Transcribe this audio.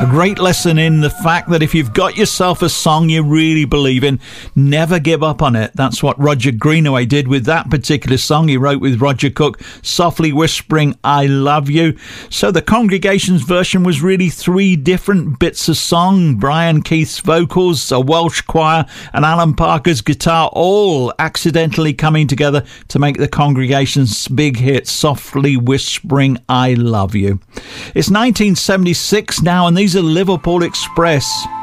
great lesson in the fact that if you've got yourself a song you really believe in, never give up on it. That's what Roger Greenaway did with that particular song he wrote with Roger Cook, Softly Whispering I Love You. So the congregation's version was really three different bits of song: Brian Keith's vocals, a Welsh choir, and Alan Parker's guitar, all accidentally coming together to make the congregation's big hit, Softly Whispering I Love You. It's 1976 now, and these are Liverpool Express.